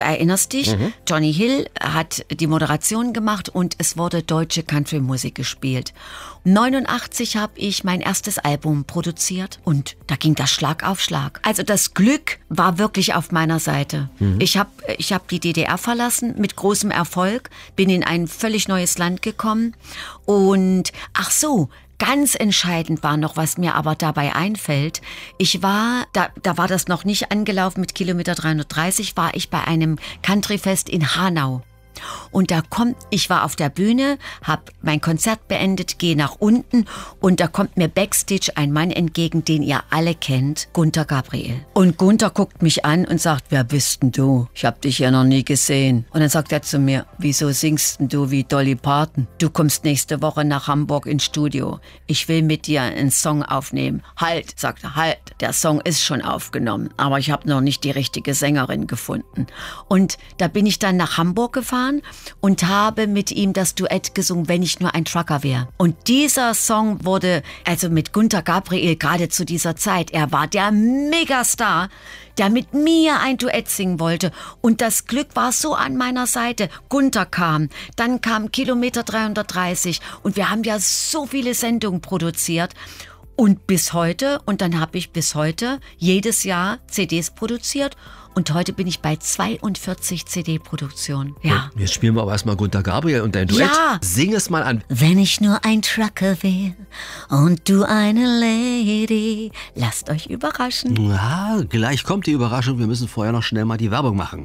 erinnerst dich, Johnny Hill hat die Moderation gemacht und es wurde deutsche Country-Musik gespielt. 89 habe ich mein erstes Album produziert und da ging das Schlag auf Schlag. Also das Glück war wirklich auf meiner Seite. Ich hab die DDR verlassen mit großem Erfolg, bin in ein völlig neues Land gekommen und ach so, ganz entscheidend war noch, was mir aber dabei einfällt. Da war das noch nicht angelaufen mit Kilometer 330, war ich bei einem Countryfest in Hanau. Und ich war auf der Bühne, habe mein Konzert beendet, gehe nach unten und da kommt mir Backstage ein Mann entgegen, den ihr alle kennt, Gunter Gabriel. Und Gunter guckt mich an und sagt, wer bist denn du? Ich hab dich ja noch nie gesehen. Und dann sagt er zu mir, wieso singst denn du wie Dolly Parton? Du kommst nächste Woche nach Hamburg ins Studio. Ich will mit dir einen Song aufnehmen. Halt, sagt er, halt. Der Song ist schon aufgenommen, aber ich habe noch nicht die richtige Sängerin gefunden. Und da bin ich dann nach Hamburg gefahren und habe mit ihm das Duett gesungen, wenn ich nur ein Trucker wäre. Und dieser Song wurde, also mit Gunter Gabriel gerade zu dieser Zeit, er war der Megastar, der mit mir ein Duett singen wollte. Und das Glück war so an meiner Seite. Gunter kam, dann kam Kilometer 330 und wir haben ja so viele Sendungen produziert. Und bis heute, und dann habe ich bis heute jedes Jahr CDs produziert. Und heute bin ich bei 42 CD-Produktionen. Ja. Jetzt spielen wir aber erstmal Gunter Gabriel und dein Duett. Ja. Sing es mal an. Wenn ich nur ein Trucker wäre und du eine Lady, lasst euch überraschen. Ja, gleich kommt die Überraschung. Wir müssen vorher noch schnell mal die Werbung machen.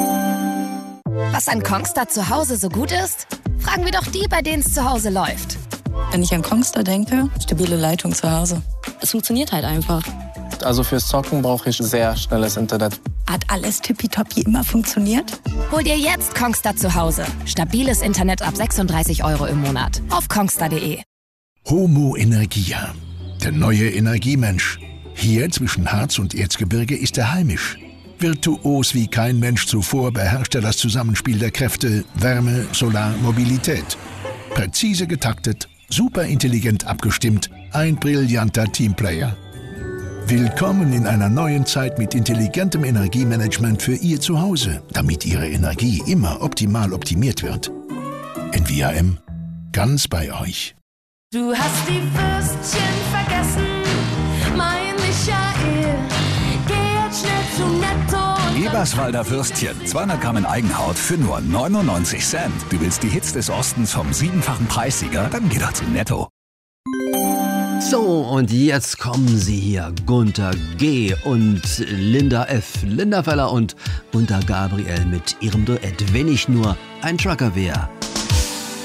Was an Kongstar zu Hause so gut ist? Fragen wir doch die, bei denen es zu Hause läuft. Wenn ich an Kongstar denke, stabile Leitung zu Hause. Es funktioniert halt einfach. Also fürs Zocken brauche ich sehr schnelles Internet. Hat alles tippitoppi immer funktioniert? Hol dir jetzt Kongstar zu Hause. Stabiles Internet ab 36 € im Monat. Auf kongstar.de. Homo Energia, der neue Energiemensch. Hier zwischen Harz und Erzgebirge ist er heimisch. Virtuos wie kein Mensch zuvor beherrscht er das Zusammenspiel der Kräfte Wärme, Solar, Mobilität. Präzise getaktet, superintelligent abgestimmt, ein brillanter Teamplayer. Willkommen in einer neuen Zeit mit intelligentem Energiemanagement für Ihr Zuhause, damit Ihre Energie immer optimal optimiert wird. NVIM, ganz bei euch. Du hast die Würstchen vergessen, mein Michael. Geh jetzt schnell zu Netto. Eberswalder Würstchen, 200 Gramm in Eigenhaut für nur 99 Cent. Du willst die Hits des Ostens vom 7-fachen Preissieger? Dann geh doch zu Netto. So, und jetzt kommen sie hier, Gunter G. und Linda F. Linda Feller und Gunter Gabriel mit ihrem Duett Wenn ich nur ein Trucker wär.